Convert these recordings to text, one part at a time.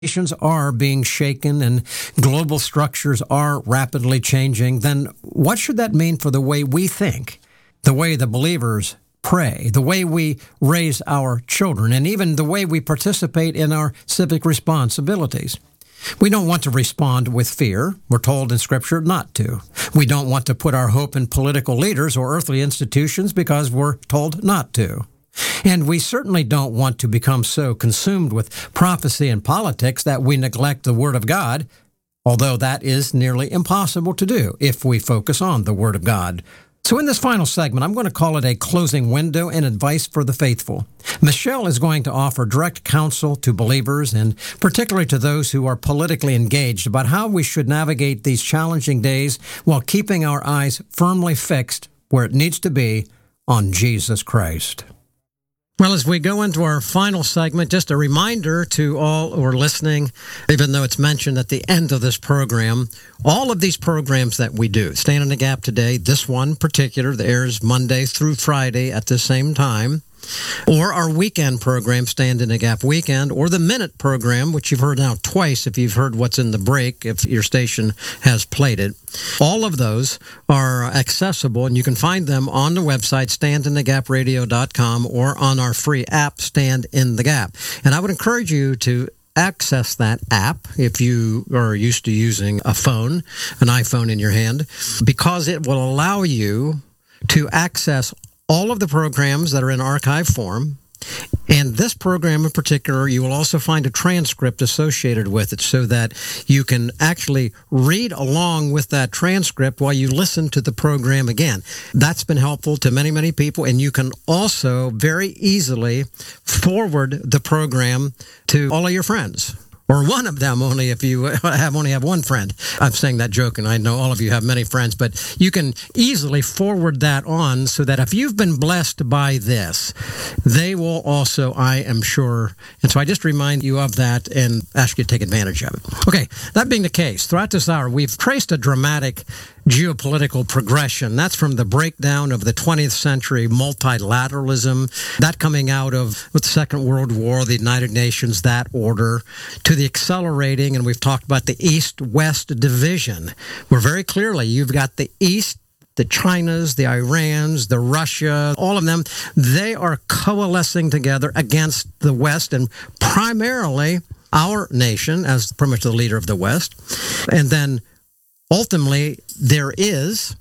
Nations are being shaken and global structures are rapidly changing, then what should that mean for the way we think, the way the believers pray, the way we raise our children, and even the way we participate in our civic responsibilities? We don't want to respond with fear. We're told in Scripture not to. We don't want to put our hope in political leaders or earthly institutions because we're told not to. And we certainly don't want to become so consumed with prophecy and politics that we neglect the Word of God, although that is nearly impossible to do if we focus on the Word of God. So in this final segment, I'm going to call it a closing window and advice for the faithful. Michelle is going to offer direct counsel to believers, and particularly to those who are politically engaged, about how we should navigate these challenging days while keeping our eyes firmly fixed where it needs to be, on Jesus Christ. Well, as we go into our final segment, just a reminder to all who are listening, even though it's mentioned at the end of this program, all of these programs that we do, Stand in the Gap Today, this one in particular, that airs Monday through Friday at the same time, or our weekend program, Stand in the Gap Weekend, or the Minute program, which you've heard now twice if you've heard what's in the break, if your station has played it. All of those are accessible, and you can find them on the website, standinthegapradio.com, or on our free app, Stand in the Gap. And I would encourage you to access that app if you are used to using an iPhone in your hand, because it will allow you to access all of the programs that are in archive form. And this program in particular, you will also find a transcript associated with it so that you can actually read along with that transcript while you listen to the program again. That's been helpful to many, many people. And you can also very easily forward the program to all of your friends, or one of them only if you only have one friend. I'm saying that joke, and I know all of you have many friends, but you can easily forward that on so that if you've been blessed by this, they will also, I am sure. And so I just remind you of that and ask you to take advantage of it. Okay, that being the case, throughout this hour, we've traced a dramatic geopolitical progression. That's from the breakdown of the 20th century multilateralism, that coming out of with the Second World War, the United Nations, that order, to the accelerating, and we've talked about the East-West division, where very clearly you've got the East, the Chinas, the Irans, the Russia, all of them, they are coalescing together against the West, and primarily our nation as pretty much the leader of the West. And then ultimately, there is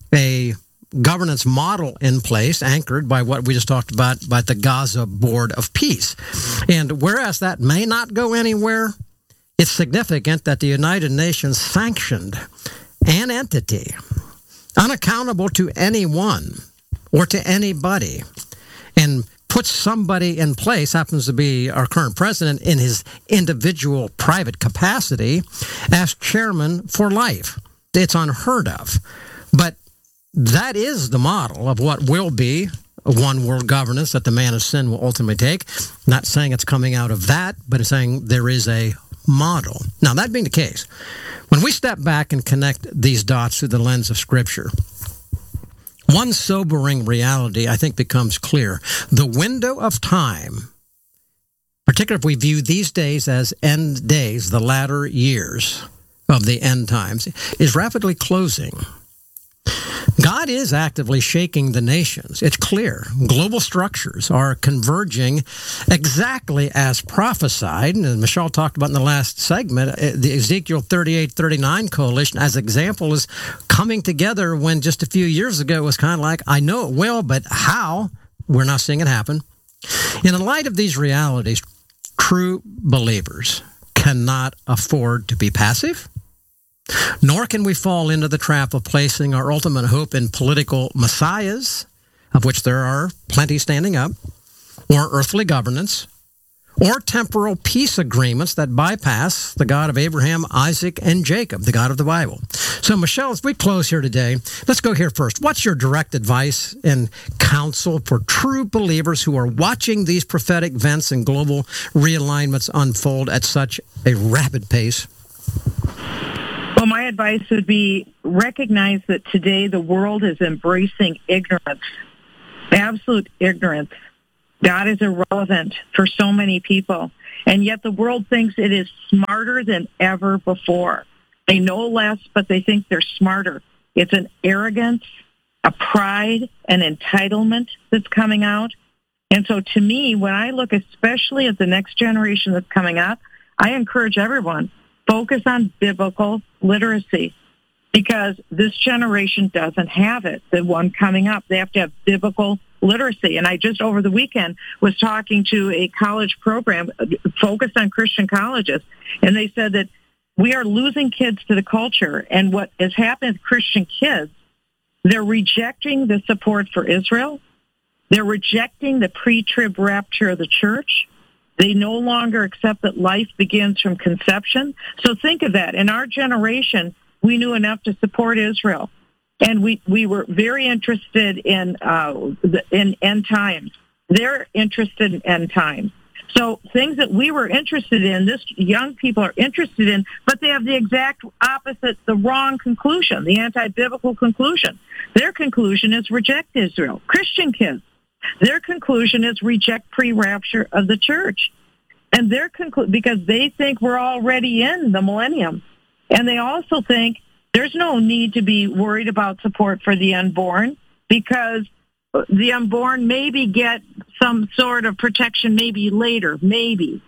a governance model in place anchored by what we just talked about the Gaza Board of Peace. And whereas that may not go anywhere, it's significant that the United Nations sanctioned an entity unaccountable to anyone or to anybody and put somebody in place, happens to be our current president in his individual private capacity, as chairman for life. It's unheard of. But that is the model of what will be a one world governance that the man of sin will ultimately take. Not saying it's coming out of that, but it's saying there is a model. Now, that being the case, when we step back and connect these dots through the lens of Scripture, one sobering reality, I think, becomes clear. The window of time, particularly if we view these days as end days, the latter years of the end times, is rapidly closing. God is actively shaking the nations. It's clear. Global structures are converging exactly as prophesied. And Michelle talked about in the last segment, the Ezekiel 38-39 coalition as example is coming together when just a few years ago it was kind of like, I know it will, but how? We're not seeing it happen. And in light of these realities, true believers cannot afford to be passive, nor can we fall into the trap of placing our ultimate hope in political messiahs, of which there are plenty standing up, or earthly governance, or temporal peace agreements that bypass the God of Abraham, Isaac, and Jacob, the God of the Bible. So, Michelle, as we close here today, let's go here first. What's your direct advice and counsel for true believers who are watching these prophetic events and global realignments unfold at such a rapid pace? Well, my advice would be recognize that today the world is embracing ignorance, absolute ignorance. God is irrelevant for so many people. And yet the world thinks it is smarter than ever before. They know less, but they think they're smarter. It's an arrogance, a pride, an entitlement that's coming out. And so to me, when I look especially at the next generation that's coming up, I encourage everyone, focus on biblical literacy, because this generation doesn't have it, the one coming up. They have to have biblical literacy. And I just over the weekend was talking to a college program focused on Christian colleges, and they said that we are losing kids to the culture. And what has happened with Christian kids, they're rejecting the support for Israel. They're rejecting the pre-trib rapture of the church. They no longer accept that life begins from conception. So think of that. In our generation, we knew enough to support Israel. And we were very interested in end times. They're interested in end times. So things that we were interested in, this young people are interested in, but they have the exact opposite, the wrong conclusion, the anti-biblical conclusion. Their conclusion is reject Israel. Christian kids, their conclusion is reject pre-rapture of the church. And their because they think we're already in the millennium. And they also think there's no need to be worried about support for the unborn, because the unborn maybe get some sort of protection maybe later, maybe.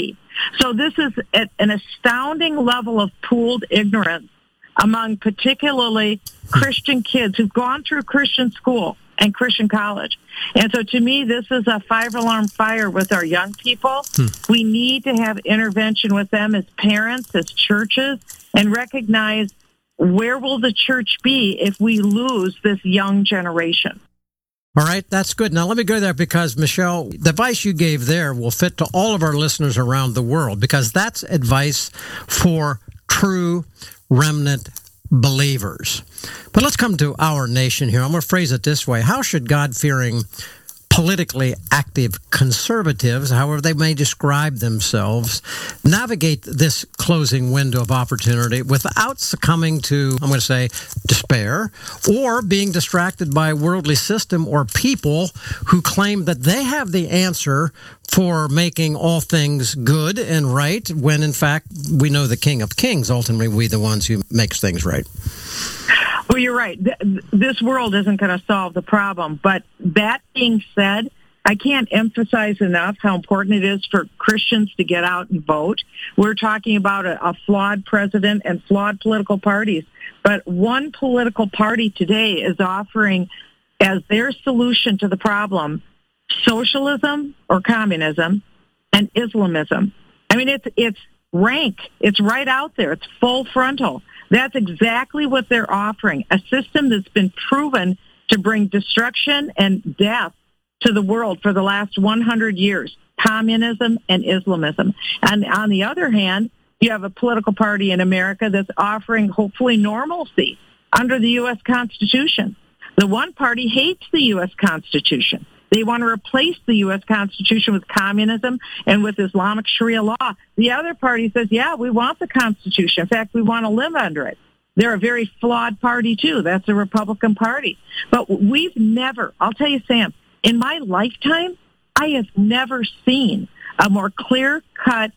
So this is at an astounding level of pooled ignorance among particularly Christian kids who've gone through Christian school and Christian college. And so to me, this is a 5-alarm fire with our young people. We need to have intervention with them as parents, as churches, and recognize where will the church be if we lose this young generation. All right, that's good. Now, let me go there, because, Michelle, the advice you gave there will fit to all of our listeners around the world, because that's advice for true remnant believers. But let's come to our nation here. I'm going to phrase it this way. How should God-fearing, politically active conservatives, however they may describe themselves, navigate this closing window of opportunity without succumbing to, I'm going to say, despair, or being distracted by a worldly system or people who claim that they have the answer for making all things good and right, when in fact we know the King of Kings, ultimately we the ones who makes things right? Well, you're right. This world isn't going to solve the problem. But that being said, I can't emphasize enough how important it is for Christians to get out and vote. We're talking about a flawed president and flawed political parties. But one political party today is offering as their solution to the problem socialism or communism and Islamism. I mean, it's rank. It's right out there. It's full frontal. That's exactly what they're offering, a system that's been proven to bring destruction and death to the world for the last 100 years, communism and Islamism. And on the other hand, you have a political party in America that's offering hopefully normalcy under the U.S. Constitution. The one party hates the U.S. Constitution. They want to replace the U.S. Constitution with communism and with Islamic Sharia law. The other party says, yeah, we want the Constitution. In fact, we want to live under it. They're a very flawed party, too. That's the Republican Party. But we've never, I'll tell you, Sam, in my lifetime, I have never seen a more clear-cut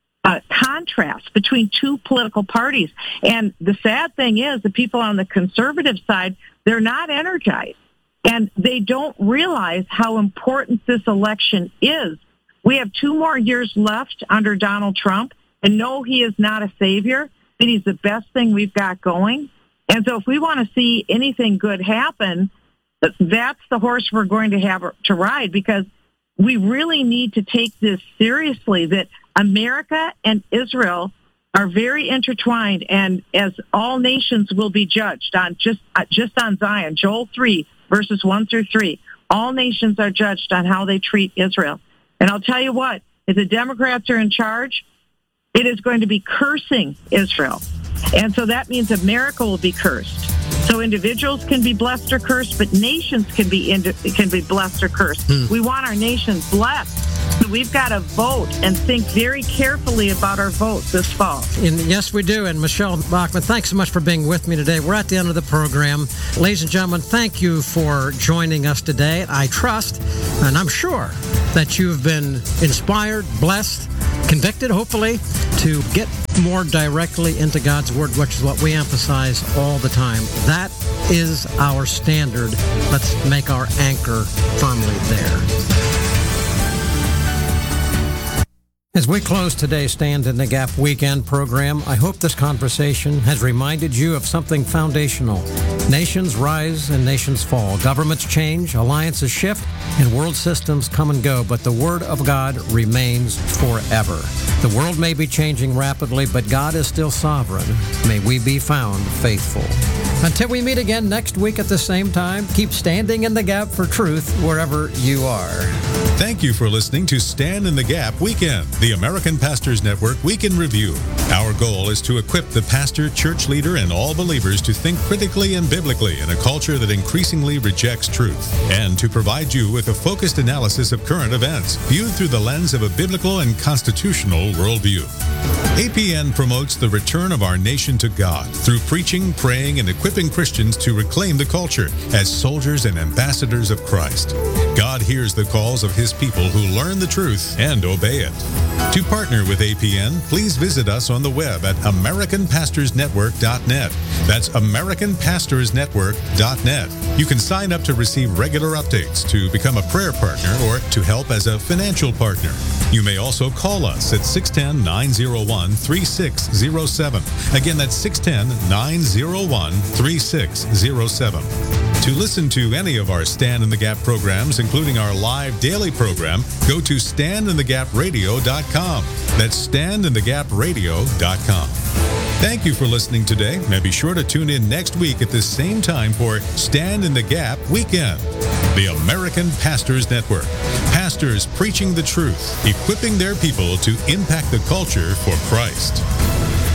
contrast between two political parties. And the sad thing is the people on the conservative side, they're not energized. And they don't realize how important this election is. We have 2 more years left under Donald Trump. And no, he is not a savior, but he's the best thing we've got going. And so if we want to see anything good happen, that's the horse we're going to have to ride, because we really need to take this seriously, that America and Israel are very intertwined, and as all nations will be judged on just on Zion, Joel 3, verses 1 through 3. All nations are judged on how they treat Israel. And I'll tell you what, if the Democrats are in charge, it is going to be cursing Israel. And so that means America will be cursed. So individuals can be blessed or cursed, but nations can be blessed or cursed. We want our nations blessed. So we've got to vote and think very carefully about our vote this fall. And yes, we do. And Michelle Bachmann, thanks so much for being with me today. We're at the end of the program. Ladies and gentlemen, thank you for joining us today. I trust, and I'm sure, that you've been inspired, blessed, convicted, hopefully, to get more directly into God's Word, which is what we emphasize all the time. That is our standard. Let's make our anchor firmly there. As we close today's Stand in the Gap weekend program, I hope this conversation has reminded you of something foundational. Nations rise and nations fall. Governments change, alliances shift, and world systems come and go, but the Word of God remains forever. The world may be changing rapidly, but God is still sovereign. May we be found faithful. Until we meet again next week at the same time, keep standing in the gap for truth wherever you are. Thank you for listening to Stand in the Gap Weekend, the American Pastors Network Week in Review. Our goal is to equip the pastor, church leader, and all believers to think critically and biblically in a culture that increasingly rejects truth, and to provide you with a focused analysis of current events, viewed through the lens of a biblical and constitutional worldview. APN promotes the return of our nation to God through preaching, praying, and equipping Christians to reclaim the culture as soldiers and ambassadors of Christ. God hears the calls of His people who learn the truth and obey it. To partner with APN, please visit us on the web at AmericanPastorsNetwork.net. That's AmericanPastorsNetwork.net. You can sign up to receive regular updates, to become a prayer partner, or to help as a financial partner. You may also call us at 610-901-3607. Again, that's 610-901-3607. To listen to any of our Stand in the Gap programs, including our live daily program, go to standinthegapradio.com. That's standinthegapradio.com. Thank you for listening today, and be sure to tune in next week at the same time for Stand in the Gap Weekend. The American Pastors Network. Pastors preaching the truth, equipping their people to impact the culture for Christ.